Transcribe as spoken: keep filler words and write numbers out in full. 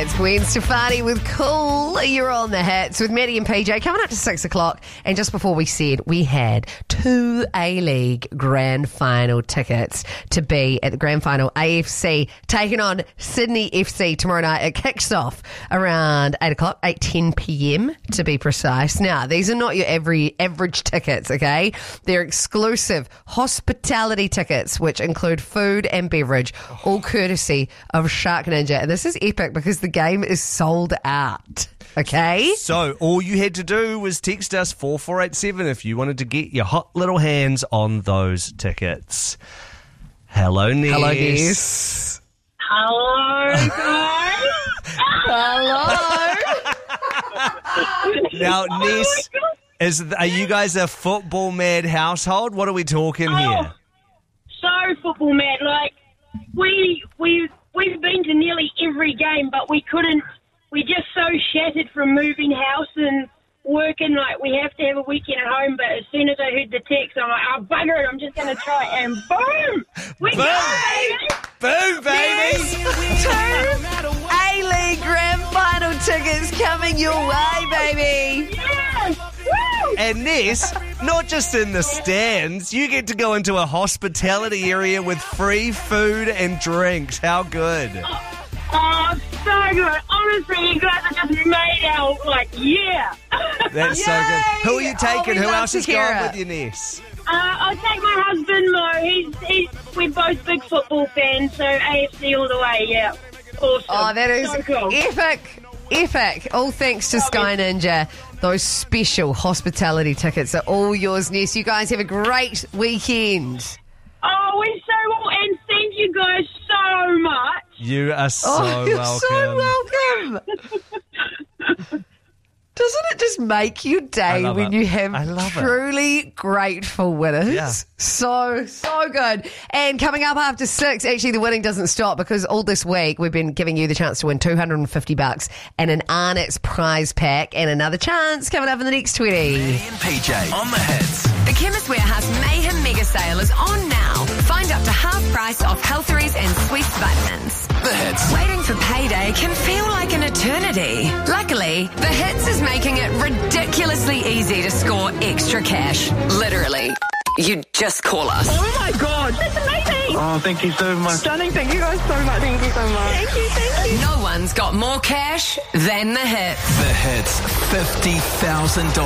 Hits. Gwen Stefani with Cool. You're on the Hits with Maddie and P J. Coming up to six o'clock. And just before we said, we had two A-League Grand Final tickets to be at the Grand Final. A F C taking on Sydney F C tomorrow night. It kicks off around eight o'clock, eight ten p.m. to be precise. Now, these are not your every average tickets, okay? They're exclusive hospitality tickets, which include food and beverage, all courtesy of Shark Ninja. And this is epic because the game is sold out. Okay? So, all you had to do was text us four four eight seven if you wanted to get your hot little hands on those tickets. Hello, Ness. Hello, Ness. Hello, guys. Hello. Now, Oh Ness, is, are you guys a football mad household? What are we talking Oh, here? So football mad. Like, we, we, we've been to nearly every game, but we couldn't. We're just so shattered from moving house and working. Like, we have to have a weekend at home, but as soon as I heard the text, I'm like, oh, bugger it, I'm just going to try it. And boom! We Boom! go, baby! Boom, baby! Two A-League Grand Final tickets coming your way, baby. Yes! Woo! And Ness, not just in the stands, you get to go into a hospitality area with free food and drinks. How good? Oh, so good. Honestly, you guys are just made out, like, yeah. That's so Yay! good. Who are you Oh, taking? we Who love else to is hear going it. with you, Ness? Uh, I'll take my husband, Mo. He's, he's, we're both big football fans, so A F C all the way, yeah. Awesome. Oh, that is so cool. epic. Epic. All thanks to Sky Ninja. Those special hospitality tickets are all yours, Ness. You guys have a great weekend. Oh, we so will, and thank you guys so much. You are so Oh, you're welcome. so welcome. Doesn't it just make your I day love when it. you have I love it. truly grateful winners? Yeah. So, so good. And coming up after six, actually the winning doesn't stop because all this week we've been giving you the chance to win two hundred fifty bucks and an Arnott's prize pack and another chance coming up in the next twenty. Maddie and P J on the Hits. The Chemist Warehouse Mayhem Mega Sale is on now. Find up to half price off Healtheries and Sweets vitamins. The Hits. Waiting for payday can feel like an eternity. Luckily, The Hits is making it ridiculously easy to score extra cash. Literally. You just call us. Oh my God, that's amazing. Oh, thank you so much. Stunning. Thank you guys so much. Thank you so much. Thank you, thank you. No one's got more cash than The Hits. The Hits. fifty thousand dollars.